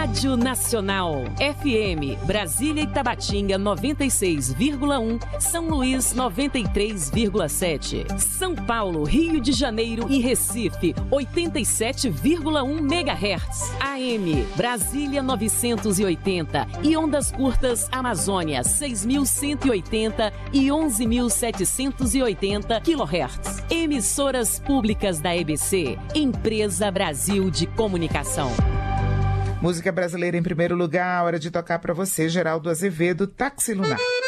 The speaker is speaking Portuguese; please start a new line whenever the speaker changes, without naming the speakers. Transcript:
Rádio Nacional, FM, Brasília e Tabatinga 96,1, São Luís 93,7, São Paulo, Rio de Janeiro e Recife 87,1 MHz, AM, Brasília 980 e ondas curtas Amazônia 6.180 e 11.780 kHz. Emissoras públicas da EBC, Empresa Brasil de Comunicação.
Música brasileira em primeiro lugar, hora de tocar para você, Geraldo Azevedo, Táxi Lunar.